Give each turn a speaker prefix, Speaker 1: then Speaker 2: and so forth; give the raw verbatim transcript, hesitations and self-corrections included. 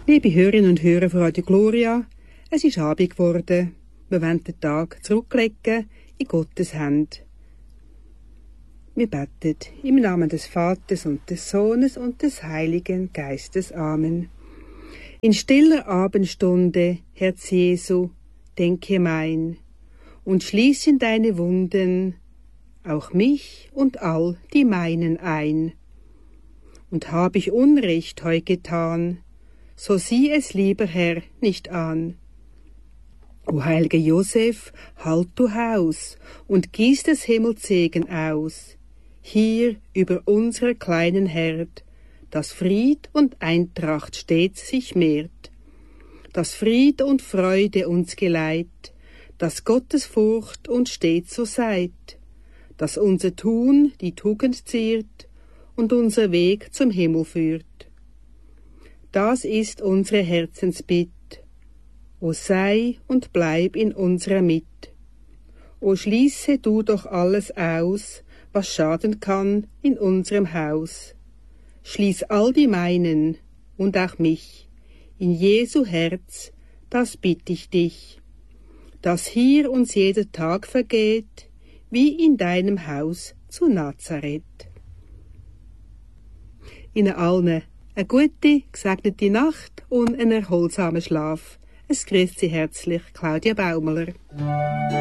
Speaker 1: Liebe Hörerinnen und Hörer von Radio Gloria, es ist Abend geworden. Wir wollen den Tag zurücklegen in Gottes Hände. Wir beten im Namen des Vaters und des Sohnes und des Heiligen Geistes. Amen. In stiller Abendstunde, Herz Jesu, denke mein und schließ in deine Wunden auch mich und all die meinen ein. Und hab ich Unrecht heu getan, so sieh es, lieber Herr, nicht an. O heiliger Josef, halt du Haus und gieß des Himmels Segen aus, hier über unserer kleinen Herd, dass Fried und Eintracht stets sich mehrt, dass Fried und Freude uns geleit, dass Gottes Furcht uns stets so seid, dass unser Tun die Tugend ziert und unser Weg zum Himmel führt. Das ist unsere Herzensbitt. O sei und bleib in unserer Mitte. O schließe du doch alles aus, was schaden kann in unserem Haus. Schließ all die meinen und auch mich in Jesu Herz, das bitt ich dich, dass hier uns jeder Tag vergeht, wie in deinem Haus zu Nazareth. Ihnen allen eine gute, gesegnete Nacht und einen erholsamen Schlaf. Es grüßt Sie herzlich Claudia Baumler.